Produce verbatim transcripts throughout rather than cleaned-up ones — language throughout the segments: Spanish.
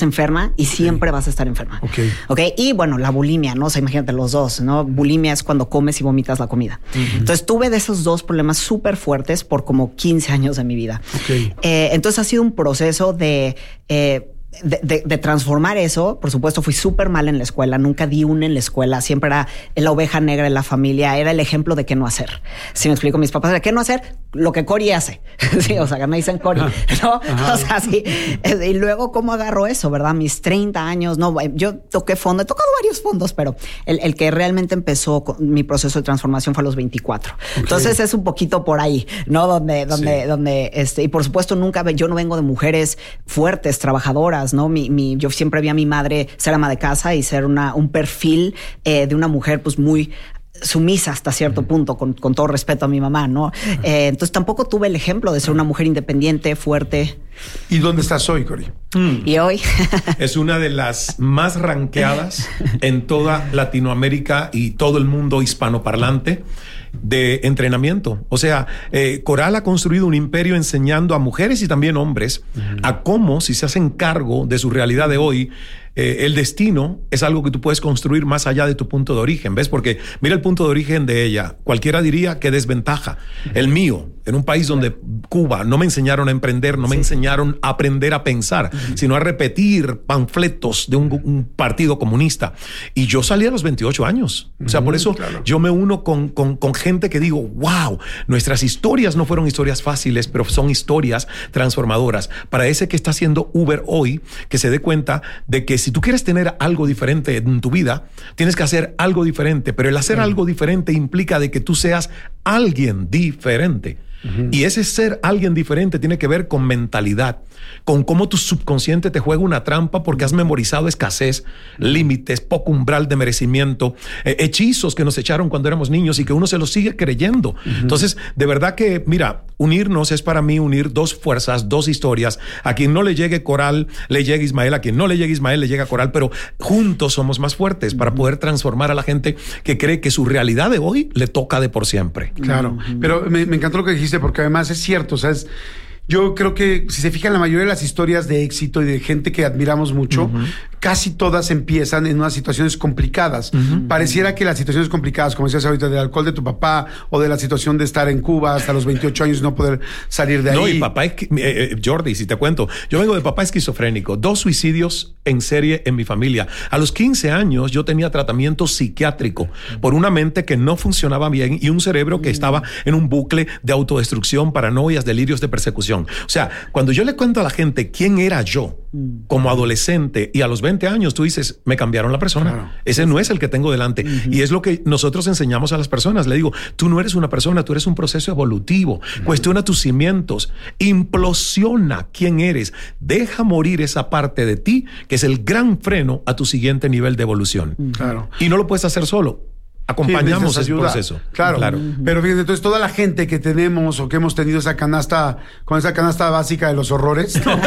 enferma y siempre okay. vas a estar enferma. Okay. Ok. Y bueno, la bulimia, ¿no? O sea, imagínate los dos, ¿no? Bulimia es cuando comes y vomitas la comida. Uh-huh. Entonces tuve de esos dos problemas súper fuertes por como quince años de mi vida. Okay. Eh, entonces ha sido un proceso de... Eh, De, de, de transformar eso. Por supuesto, fui súper mal en la escuela. Nunca di una en la escuela. Siempre era la oveja negra en la familia. Era el ejemplo de qué no hacer. Si me explico, mis papás, ¿de qué no hacer? Lo que Cory hace. Sí, o sea, me dicen Cory, ¿no? Ajá. O sea, sí. Y luego, ¿cómo agarro eso, verdad? Mis treinta años, no, yo toqué fondo. He tocado varios fondos, pero el, el que realmente empezó con mi proceso de transformación fue a los veinticuatro. Okay. Entonces es un poquito por ahí, ¿no? Donde, donde, sí. donde, este, y por supuesto, nunca, yo no vengo de mujeres fuertes, trabajadoras, ¿no? Mi, mi, yo siempre vi a mi madre ser ama de casa y ser una, un perfil eh, de una mujer pues muy sumisa hasta cierto punto, con, con todo respeto a mi mamá, ¿no? Eh, entonces tampoco tuve el ejemplo de ser una mujer independiente, fuerte. ¿Y dónde estás hoy, Cory? Mm. Y hoy es una de las más ranqueadas en toda Latinoamérica y todo el mundo hispanoparlante de entrenamiento. O sea, eh, Coral ha construido un imperio enseñando a mujeres y también hombres uh-huh. a cómo, si se hacen cargo de su realidad de hoy, eh, el destino es algo que tú puedes construir más allá de tu punto de origen, ¿ves? Porque mira el punto de origen de ella. Cualquiera diría que desventaja. Uh-huh. El mío, en un país donde Cuba no me enseñaron a emprender, no sí. me enseñaron a aprender a pensar, uh-huh. sino a repetir panfletos de un, un partido comunista. Y yo salí a los veintiocho años. O sea, uh-huh, por eso claro. yo me uno con, con, con gente que digo, wow, nuestras historias no fueron historias fáciles, pero son historias transformadoras. Para ese que está haciendo Uber hoy, que se dé cuenta de que si tú quieres tener algo diferente en tu vida, tienes que hacer algo diferente, pero el hacer uh-huh. algo diferente implica de que tú seas alguien diferente. Uh-huh. Y ese ser alguien diferente tiene que ver con mentalidad, con cómo tu subconsciente te juega una trampa porque has memorizado escasez, uh-huh. límites, poco umbral de merecimiento, eh, hechizos que nos echaron cuando éramos niños y que uno se los sigue creyendo. Uh-huh. Entonces, de verdad que, mira, unirnos es para mí unir dos fuerzas, dos historias. A quien no le llegue Coral, le llega Ismael. A quien no le llegue Ismael, le llega Coral. Pero juntos somos más fuertes uh-huh. para poder transformar a la gente que cree que su realidad de hoy le toca de por siempre. Claro, uh-huh. pero me, me encantó lo que dijiste, porque además es cierto, o sea, es, yo creo que si se fijan la mayoría de las historias de éxito y de gente que admiramos mucho, uh-huh. casi todas empiezan en unas situaciones complicadas. Uh-huh. Pareciera que las situaciones complicadas, como decías ahorita, del alcohol de tu papá o de la situación de estar en Cuba hasta los veintiocho años y no poder salir de ahí. No, y papá, eh, eh, Jordi, si te cuento, yo vengo de papá esquizofrénico, dos suicidios en serie en mi familia. A los quince años yo tenía tratamiento psiquiátrico por una mente que no funcionaba bien y un cerebro que uh-huh. estaba en un bucle de autodestrucción, paranoias, delirios de persecución. O sea, cuando yo le cuento a la gente quién era yo como adolescente y a los veinte años, tú dices, me cambiaron la persona. Claro. Ese no es el que tengo delante. Uh-huh. Y es lo que nosotros enseñamos a las personas. Le digo, tú no eres una persona, tú eres un proceso evolutivo. Uh-huh. Cuestiona tus cimientos. Implosiona quién eres. Deja morir esa parte de ti que es el gran freno a tu siguiente nivel de evolución. Uh-huh. Claro. Y no lo puedes hacer solo. Acompañamos sí, ese proceso. Claro, claro. Pero fíjense, entonces toda la gente que tenemos o que hemos tenido esa canasta, con esa canasta básica de los horrores. ¿No?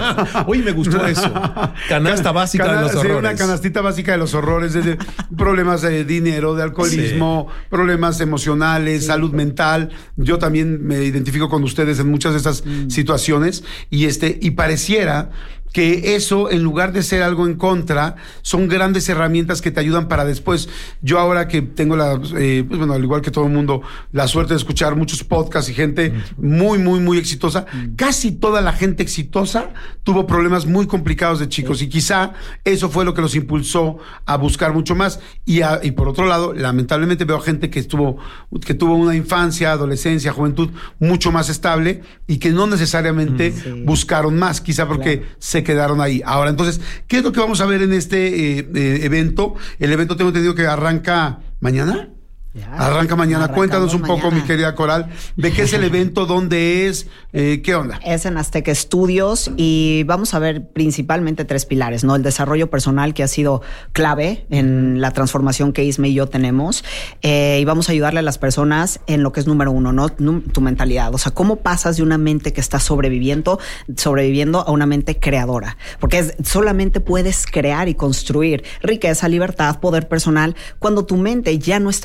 Uy, me gustó eso. Canasta básica Cana, de los horrores. Sí, una canastita básica de los horrores, desde problemas de dinero, de alcoholismo, sí. problemas emocionales, sí. salud mental. Yo también me identifico con ustedes en muchas de esas mm. situaciones y este, y pareciera que eso, en lugar de ser algo en contra, son grandes herramientas que te ayudan para después. Yo ahora que tengo la, eh, pues bueno, al igual que todo el mundo, la suerte de escuchar muchos podcasts y gente muy, muy, muy exitosa, casi toda la gente exitosa tuvo problemas muy complicados de chicos y quizá eso fue lo que los impulsó a buscar mucho más. Y, a, y por otro lado, lamentablemente veo gente que estuvo, que tuvo una infancia, adolescencia, juventud mucho más estable y que no necesariamente sí. buscaron más, quizá porque claro. se quedaron ahí. Ahora, entonces, ¿qué es lo que vamos a ver en este eh, eh, evento? El evento tengo entendido que arranca mañana. Ya, arranca mañana. Cuéntanos un mañana. poco, mi querida Coral, de qué es el evento, dónde es, eh, qué onda. Es en Azteca Studios y vamos a ver principalmente tres pilares, ¿no? El desarrollo personal, que ha sido clave en la transformación que Isma y yo tenemos, eh, y vamos a ayudarle a las personas en lo que es número uno, ¿no? Tu mentalidad. O sea, cómo pasas de una mente que está sobreviviendo, sobreviviendo a una mente creadora. Porque es, solamente puedes crear y construir riqueza, libertad, poder personal cuando tu mente ya no está sobreviviendo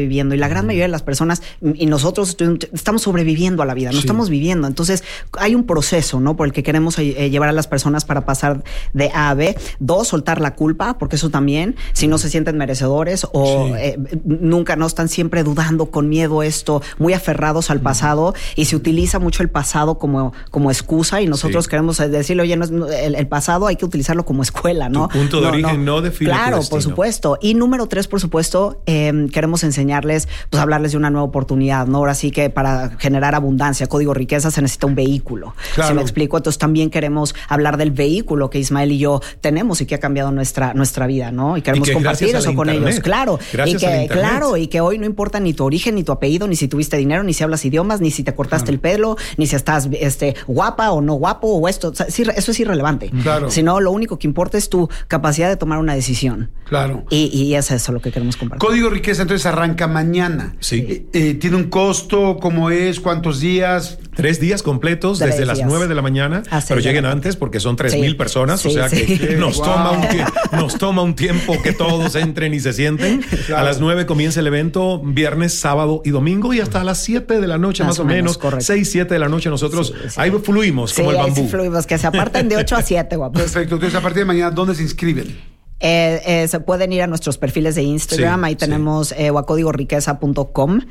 sobreviviendo y la gran mayoría de las personas y nosotros estamos sobreviviendo a la vida, no sí. estamos viviendo. Entonces hay un proceso, ¿no? Por el que queremos eh, llevar a las personas para pasar de A a B. Dos, soltar la culpa, porque eso también, si no se sienten merecedores o sí. eh, nunca no están siempre dudando, con miedo esto, muy aferrados al pasado y se utiliza mucho el pasado como, como excusa y nosotros sí. queremos decirle, oye, no es, el, el pasado hay que utilizarlo como escuela, ¿no? Tu punto de no, origen no, no define Claro, tu destino. Por supuesto. Y número tres, por supuesto, eh, queremos enseñarles, pues hablarles de una nueva oportunidad, ¿no? Ahora sí que para generar abundancia, código riqueza, se necesita un vehículo. Claro. ¿Sí me explico? Entonces también queremos hablar del vehículo que Ismael y yo tenemos y que ha cambiado nuestra, nuestra vida, ¿no? Y queremos y compartir eso con internet. ellos. Claro. Gracias y que, claro, y que hoy no importa ni tu origen, ni tu apellido, ni si tuviste dinero, ni si hablas idiomas, ni si te cortaste claro. el pelo, ni si estás este, guapa o no guapo, o esto. O sea, sí, eso es irrelevante. Claro. Sino lo único que importa es tu capacidad de tomar una decisión. Claro. Y, y es eso lo que queremos compartir. Código Riqueza, entonces arranca mañana. Sí. Eh, eh, ¿Tiene un costo? ¿Cómo es? ¿Cuántos días? Tres días completos Tres desde días. las nueve de la mañana, Así pero es, lleguen ya. antes porque son tres mil Sí. personas, Sí, o sea sí. que nos, Wow. toma un, tie- nos toma un tiempo que todos entren y se sienten. Claro. A las nueve comienza el evento, viernes, sábado y domingo, y hasta las siete de la noche más, más o menos, correcto. seis, siete de la noche nosotros Sí, sí. ahí fluimos Sí, como el ahí bambú. sí fluimos, que se aparten de ocho a siete, guapos. Perfecto. Entonces, a partir de mañana, ¿dónde se inscriben? Eh, eh, se pueden ir a nuestros perfiles de Instagram, Sí, ahí tenemos sí. eh, o a código riqueza punto com,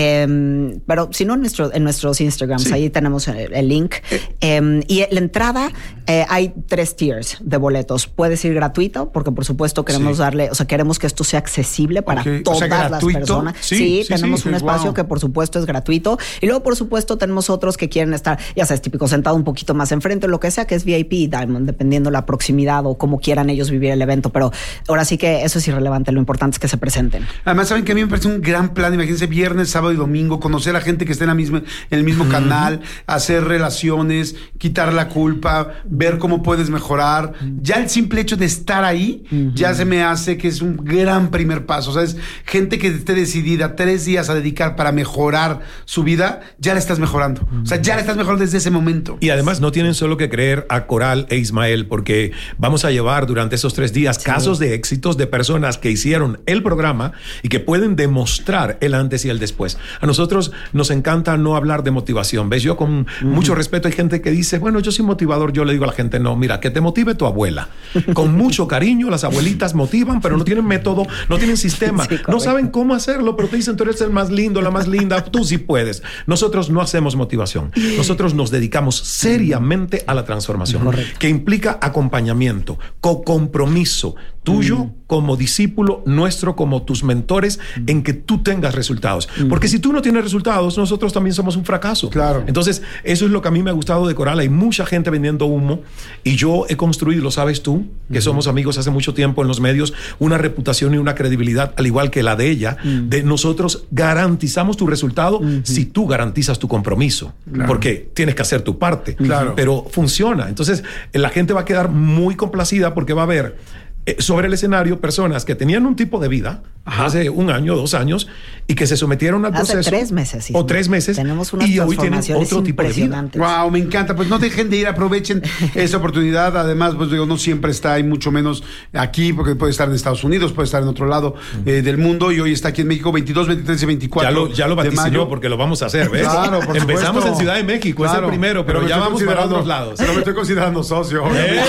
eh, pero si no en, nuestro, en nuestros Instagrams, sí. ahí tenemos el, el link. Eh, y la entrada, eh, hay tres tiers de boletos. Puedes ir gratuito, porque por supuesto queremos sí. darle, o sea, queremos que esto sea accesible para okay. todas o sea, las personas. Sí, sí, sí tenemos sí, un sí, espacio wow. que por supuesto es gratuito. Y luego por supuesto tenemos otros que quieren estar, ya sabes, típico sentado un poquito más enfrente, lo que sea, que es V I P y Diamond, dependiendo la proximidad o cómo quieran ellos vivir el evento. Pero ahora sí que eso es irrelevante, lo importante es que se presenten. Además, saben que a mí me parece un gran plan, imagínense viernes, sábado y domingo, conocer a la gente que está en, la misma, en el mismo uh-huh. canal, hacer relaciones, quitar la culpa, ver cómo puedes mejorar. Uh-huh. Ya el simple hecho de estar ahí, uh-huh. ya se me hace que es un gran primer paso. O sea, es gente que esté decidida tres días a dedicar para mejorar su vida, ya la estás mejorando. Uh-huh. O sea, ya la estás mejorando desde ese momento. Y además no tienen solo que creer a Coral e Ismael, porque vamos a llevar durante esos tres días sí. casos de éxitos de personas que hicieron el programa y que pueden demostrar el antes y el después. A nosotros nos encanta no hablar de motivación. ¿Ves? Yo con uh-huh. mucho respeto hay gente que dice, bueno, yo soy motivador. Yo le digo a la gente, no, mira, que te motive tu abuela. Con mucho cariño, las abuelitas motivan, pero no tienen método, no tienen sistema, sí, no saben cómo hacerlo, pero te dicen, tú eres el más lindo, la más linda, tú sí puedes. Nosotros no hacemos motivación. Nosotros nos dedicamos seriamente a la transformación, correcto. Que implica acompañamiento, co-compromiso tuyo mm. como discípulo, nuestro como tus mentores, mm. en que tú tengas resultados. Mm. Porque si tú no tienes resultados, nosotros también somos un fracaso. Claro. Entonces, eso es lo que a mí me ha gustado de Coral. Hay mucha gente vendiendo humo y yo he construido, lo sabes tú, que mm. somos amigos hace mucho tiempo en los medios, una reputación y una credibilidad, al igual que la de ella, mm. de nosotros garantizamos tu resultado mm. si tú garantizas tu compromiso. Claro. Porque tienes que hacer tu parte. Claro. Pero funciona. Entonces, la gente va a quedar muy complacida porque va a ver sobre el escenario personas que tenían un tipo de vida Ajá. hace un año, dos años y que se sometieron al hace proceso. Hace tres meses. Sí, o tres meses. Tenemos unas y hoy tienen otro tipo de vida. Wow, me encanta. Pues no dejen de ir, aprovechen esa oportunidad. Además, pues digo, no siempre está y mucho menos aquí, porque puede estar en Estados Unidos, puede estar en otro lado uh-huh. eh, del mundo y hoy está aquí en México veintidós, veintitrés y veinticuatro. Ya lo, ya lo vaticinó porque lo vamos a hacer, ¿ves? Claro, por Empezamos supuesto. en Ciudad de México, claro, es el primero, pero, pero ya vamos para otros lados. Pero me estoy considerando socio. ¡Eh!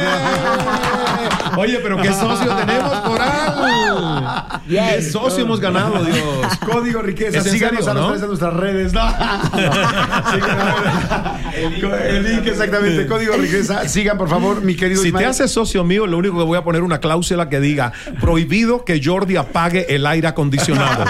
Oye, pero ¿qué socio tenemos, Coral? Yes. ¿Qué socio hemos ganado, Dios? Código Riqueza. Síganos a, ¿no? a nuestras redes. No. El link, exactamente. Código Riqueza. Sigan, por favor, mi querido Si Ismael. te haces socio mío, lo único que voy a poner una cláusula que diga prohibido que Jordi apague el aire acondicionado.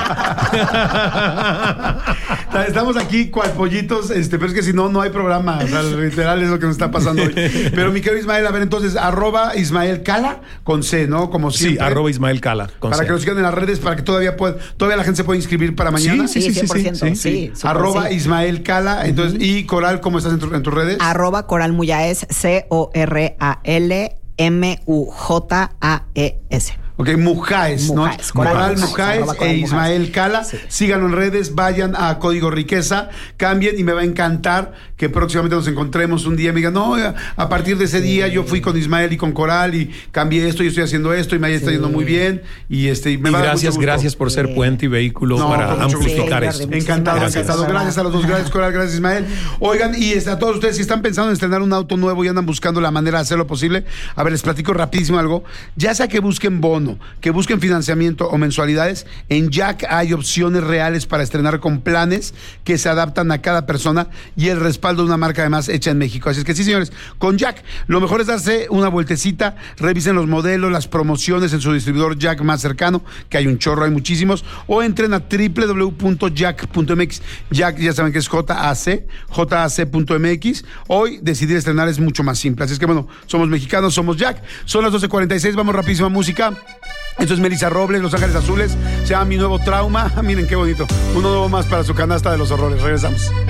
Estamos aquí cual pollitos, este, pero es que si no, no hay programa. O sea, literal es lo que nos está pasando hoy. Pero mi querido Ismael, a ver, entonces, arroba Ismael Cala con C, ¿no? Como siempre. Sí, arroba Ismael Cala con Para C. que nos sigan en las redes, para que todavía pueda, todavía la gente se pueda inscribir para mañana. Sí, sí, sí, cien por ciento. Sí, sí, sí. Arroba sí. Ismael Cala. Entonces, uh-huh. y Coral, ¿cómo estás en, tu, en tus redes? Arroba Coral Muyaes, C O R A L M U J A E S. Ok, Mujáez, ¿no? Mujáez, Coral, Coral Mujáez Mujáez, e Ismael Mujáez. Cala. Sí. Síganlo en redes, vayan a Código Riqueza, cambien y me va a encantar que próximamente nos encontremos un día y me digan, no, a partir de ese sí. día yo fui con Ismael y con Coral y cambié esto y estoy haciendo esto y me está sí. yendo muy bien. Y este me y va a dar gracias, mucho gusto. gracias por ser puente y vehículo no, para amplificar sí, esto. Encantado, gracias. encantado. Gracias a los dos, gracias Coral, gracias Ismael. Oigan, y este, a todos ustedes, si están pensando en estrenar un auto nuevo y andan buscando la manera de hacerlo posible, a ver, les platico rapidísimo algo. Ya sea que busquen bono, que busquen financiamiento o mensualidades, en Jack hay opciones reales para estrenar con planes que se adaptan a cada persona y el respaldo de una marca además hecha en México. Así es que sí, señores, con Jack, lo mejor es darse una vueltecita, revisen los modelos, las promociones en su distribuidor Jack más cercano, que hay un chorro, hay muchísimos, o entren a doble u doble u doble u punto jack punto m x. Jack, ya saben que es J A C, J A C punto m x. Hoy decidir estrenar es mucho más simple. Así es que bueno, somos mexicanos, somos Jack. Son las doce cuarenta y seis, vamos rapidísima música. Esto es Melissa Robles, Los Ángeles Azules. Se llama Mi Nuevo Trauma. Miren qué bonito. Uno nuevo más para su canasta de los horrores. Regresamos.